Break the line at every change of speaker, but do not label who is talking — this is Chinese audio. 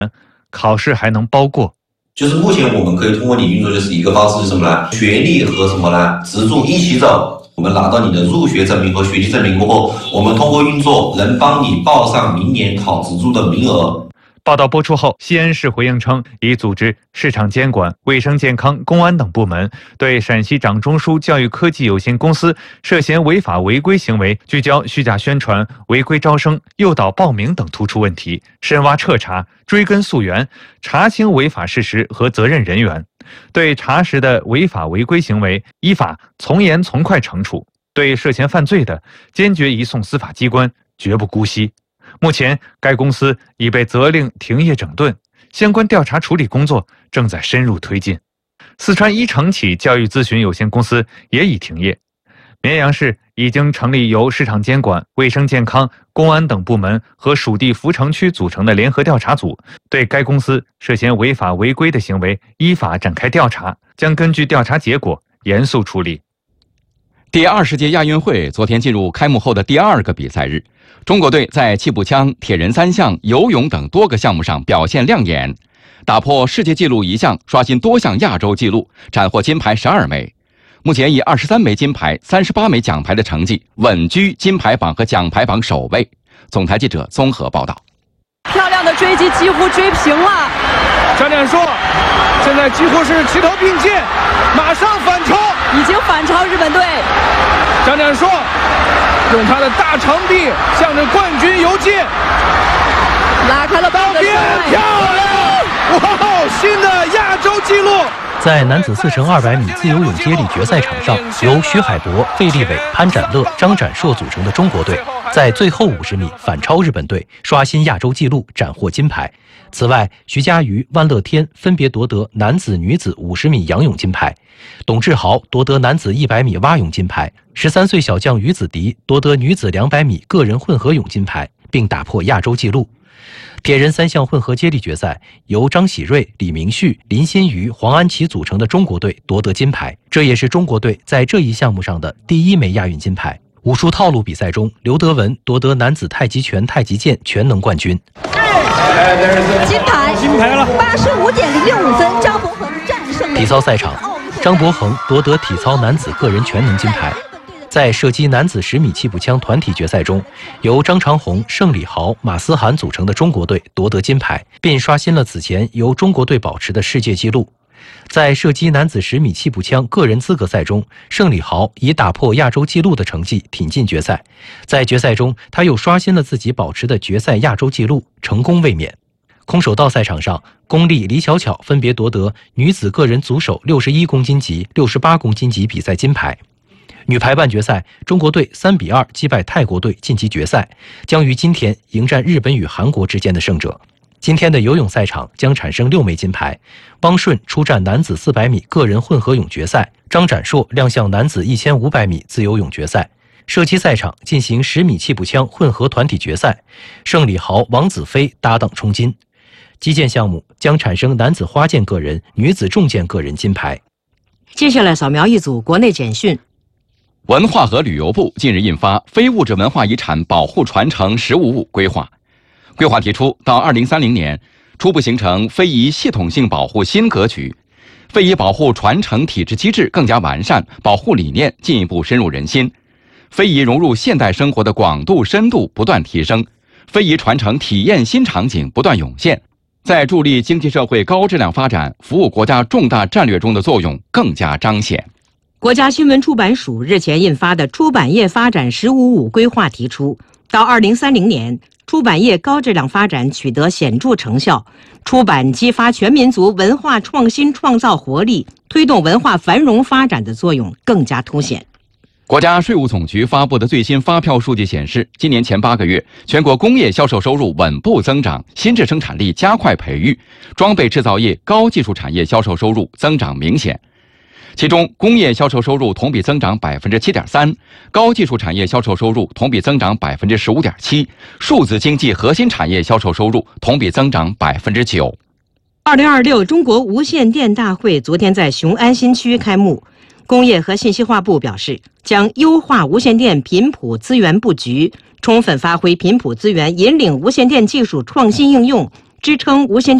考试还能包过。
就是目前我们可以通过你运作，就是一个方式是什么呢？学历和什么呢？职重一起走。我们拿到你的入学证明和学历证明过后，我们通过运作能帮你报上明年考职注的名额。
报道播出后，西安市回应称，已组织市场监管、卫生健康、公安等部门对陕西掌中枢教育科技有限公司涉嫌违法违规行为，聚焦虚假宣传、违规招生、诱导报名等突出问题，深挖彻查，追根溯源，查清违法事实和责任人员。对查实的违法违规行为，依法从严从快惩处；对涉嫌犯罪的，坚决移送司法机关，绝不姑息。目前，该公司已被责令停业整顿，相关调查处理工作正在深入推进。四川一城启教育咨询有限公司也已停业。绵阳市已经成立由市场监管、卫生健康、公安等部门和属地扶城区组成的联合调查组，对该公司涉嫌违法违规的行为依法展开调查，将根据调查结果严肃处理。
第20届亚运会昨天进入开幕后的第2个比赛日，中国队在气步枪、铁人3项、游泳等多个项目上表现亮眼，打破世界纪录1项，刷新多项亚洲纪录，斩获金牌12枚。目前以23枚金牌、38枚奖牌的成绩，稳居金牌榜和奖牌榜首位。总台记者综合报道。
漂亮的追击，几乎追平了。
张展硕现在几乎是齐头并进，马上反超，
已经反超日本队。
张展硕用他的大长臂向着冠军游进，
拉开了
道边，漂亮！哇，新的亚洲纪录！
在男子4×200米自由泳接力决赛场上，由徐海博、费立伟、潘展乐、张展硕组成的中国队，在最后50米反超日本队，刷新亚洲纪录，斩获金牌。此外，徐嘉余、万乐天分别夺得男子、女子50米仰泳金牌，董志豪夺得男子100米蛙泳金牌，13岁小将于子迪夺得女子200米个人混合泳金牌，并打破亚洲纪录。铁人3项混合接力决赛，由张喜瑞、李明旭、林新瑜、黄安琪组成的中国队夺得金牌，这也是中国队在这一项目上的第1枚亚运金牌。武术套路比赛中，刘德文夺得男子太极拳、太极剑全能冠军。
金牌了，85.065分，张博恒战胜。
体操赛场，张博恒夺得体操男子个人全能金牌。在射击男子10米气步枪团体决赛中，由张长虹、盛礼豪、马思涵组成的中国队夺得金牌，并刷新了此前由中国队保持的世界纪录。在射击男子10米气步枪个人资格赛中，盛礼豪以打破亚洲纪录的成绩挺进决赛。在决赛中，他又刷新了自己保持的决赛亚洲纪录，成功卫冕。空手道赛场上，巩俐、李巧巧分别夺得女子个人组手61公斤级、68公斤级比赛金牌。女排半决赛，中国队3比2击败泰国队晋级决赛，将于今天迎战日本与韩国之间的胜者。今天的游泳赛场将产生6枚金牌，汪顺出战男子400米个人混合泳决赛，张展硕亮相男子1500米自由泳决赛。射击赛场进行10米气步枪混合团体决赛，盛礼豪、王子飞搭档冲金。击剑项目将产生男子花剑个人、女子重剑个人金牌。
接下来扫描一组国内简讯。
文化和旅游部近日印发《非物质文化遗产保护传承实务务规划》，规划提出，到2030年，初步形成非遗系统性保护新格局，非遗保护传承体制机制更加完善，保护理念进一步深入人心，非遗融入现代生活的广度深度不断提升，非遗传承体验新场景不断涌现，在助力经济社会高质量发展、服务国家重大战略中的作用更加彰显。
国家新闻出版署日前印发的《出版业发展“15五”规划》提出，到2030年，出版业高质量发展取得显著成效，出版激发全民族文化创新创造活力，推动文化繁荣发展的作用更加凸显。
国家税务总局发布的最新发票数据显示，今年前8个月，全国工业销售收入稳步增长，新质生产力加快培育，装备制造业、高技术产业销售收入增长明显。其中，工业销售收入同比增长7.3%，高技术产业销售收入同比增长15.7%，数字经济核心产业销售收入同比增长9%。
2026中国无线电大会昨天在雄安新区开幕，工业和信息化部表示，将优化无线电频谱资源布局，充分发挥频谱资源引领无线电技术创新应用， 支撑无线